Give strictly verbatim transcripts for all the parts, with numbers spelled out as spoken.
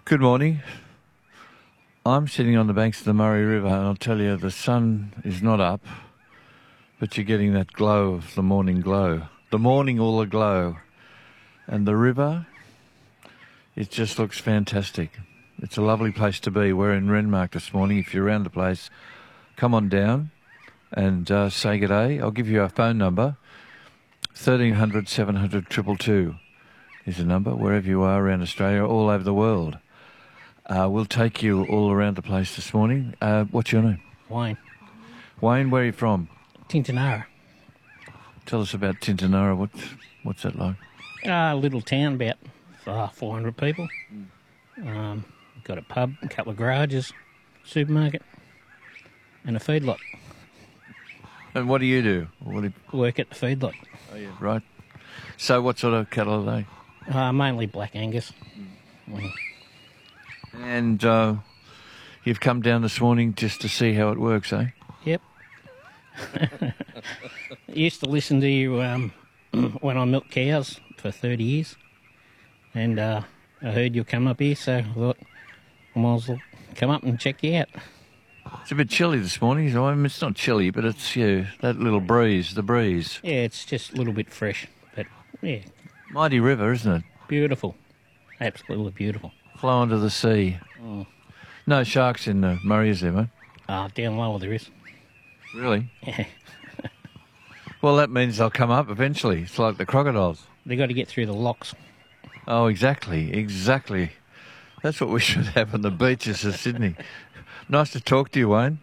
Good morning. I'm sitting on the banks of the Murray River, and I'll tell you, the sun is not up, but you're getting that glow of the morning glow. The morning all aglow. And the river, it just looks fantastic. It's a lovely place to be. We're in Renmark this morning. If you're around the place, come on down and uh, say good day. I'll give you our phone number. thirteen hundred, seven hundred, two two two is the number, wherever you are around Australia, all over the world. Uh, we'll take you all around the place this morning. Uh, what's your name? Wayne. Wayne, where are you from? Tintinara. Tell us about Tintinara. What's, what's that like? A uh, little town, about uh, four hundred people. Um, got a pub, a couple of garages, supermarket, and a feedlot. And what do you do? What do you... Work at the feedlot. Oh, yeah. Right. So what sort of cattle are they? Uh, mainly Black Angus. Mm. And uh, you've come down this morning just to see how it works, eh? Yep. Used to listen to you um, when I milked cows for thirty years. And uh, I heard you come up here, so I thought I might as well come up and check you out. It's a bit chilly this morning, so I mean, it's not chilly, but it's yeah, that little breeze, the breeze. Yeah, it's just a little bit fresh, but yeah. Mighty river, isn't it? Beautiful. Absolutely beautiful. Flow into the sea. Mm. No sharks in the Murray, is there, mate? Ah, uh, down lower there is. Really? Yeah. Well, that means they'll come up eventually. It's like the crocodiles. They got to get through the locks. Oh, exactly, exactly. That's what we should have on the beaches of Sydney. Nice to talk to you, Wayne.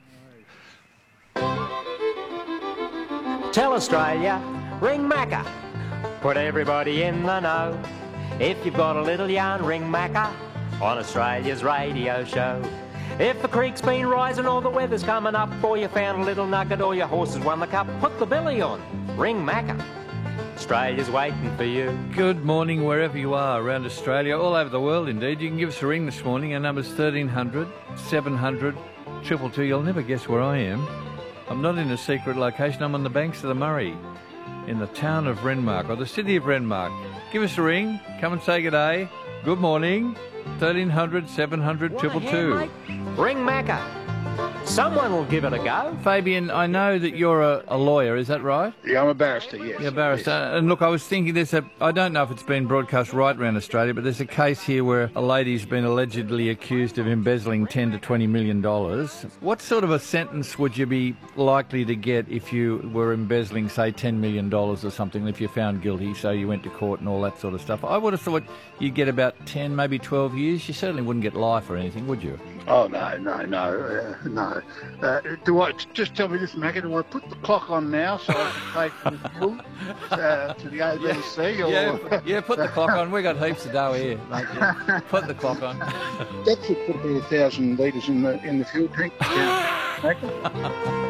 Tell Australia, ring Macca. Put everybody in the know. If you've got a little yarn, ring Macca on Australia's radio show. If the creek's been rising or the weather's coming up, or you found a little nugget or your horse has won the cup, put the billy on, ring Macca. Australia's waiting for you. Good morning wherever you are around Australia, all over the world indeed. You can give us a ring this morning. Our number's thirteen hundred, seven hundred, two two two. You'll never guess where I am. I'm not in a secret location. I'm on the banks of the Murray in the town of Renmark, or the city of Renmark. Give us a ring. Come and say good day. Good morning. thirteen hundred, seven hundred, two two two. Ring Macca. Someone will give it a go. Fabian, I know that you're a, a lawyer, is that right? Yeah, I'm a barrister, yes. You're a barrister. Yes. And look, I was thinking there's a, I don't know if it's been broadcast right around Australia, but there's a case here where a lady's been allegedly accused of embezzling ten to twenty million dollars. What sort of a sentence would you be likely to get if you were embezzling, say, ten million dollars or something, if you're found guilty, so you went to court and all that sort of stuff? I would have thought you'd get about ten, maybe twelve years. You certainly wouldn't get life or anything, would you? Oh, no, no, no, uh, no. Uh, do I, just tell me this, Macca, do I put the clock on now so I can take the bill uh, to the A B C? Yeah, or... yeah, yeah, put the clock on. We've got heaps of dough here, mate. Yeah. Put the clock on. That should put me a thousand litres in the, in the fuel tank. Macca.